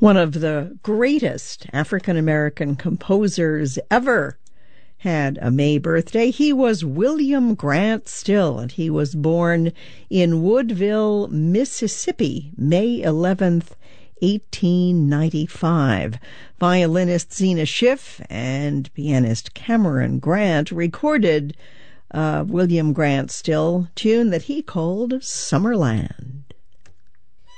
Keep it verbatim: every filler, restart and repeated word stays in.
One of the greatest African-American composers ever had a May birthday. He was William Grant Still, and he was born in Woodville, Mississippi, May eleventh, eighteen ninety-five. Violinist Zena Schiff and pianist Cameron Grant recorded uh, William Grant Still tune that he called Summerland.